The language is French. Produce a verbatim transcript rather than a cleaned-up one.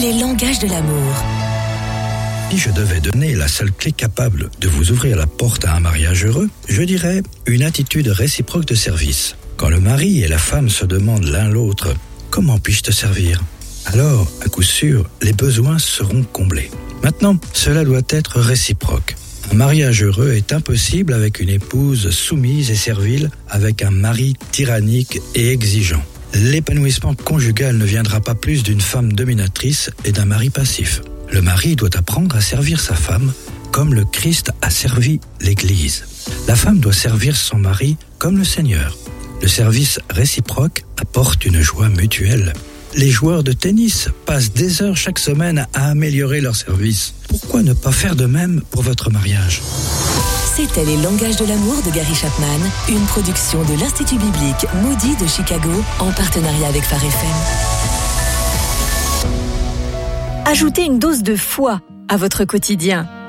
les langages de l'amour. Si je devais donner la seule clé capable de vous ouvrir la porte à un mariage heureux, je dirais une attitude réciproque de service. Quand le mari et la femme se demandent l'un l'autre « Comment puis-je te servir ?», alors, à coup sûr, les besoins seront comblés. Maintenant, cela doit être réciproque. Un mariage heureux est impossible avec une épouse soumise et servile, avec un mari tyrannique et exigeant. L'épanouissement conjugal ne viendra pas plus d'une femme dominatrice et d'un mari passif. Le mari doit apprendre à servir sa femme comme le Christ a servi l'Église. La femme doit servir son mari comme le Seigneur. Le service réciproque apporte une joie mutuelle. Les joueurs de tennis passent des heures chaque semaine à améliorer leur service. Pourquoi ne pas faire de même pour votre mariage ? C'était Les langages de l'amour de Gary Chapman, une production de l'Institut biblique Moody de Chicago en partenariat avec Phare F M. Ajoutez une dose de foi à votre quotidien.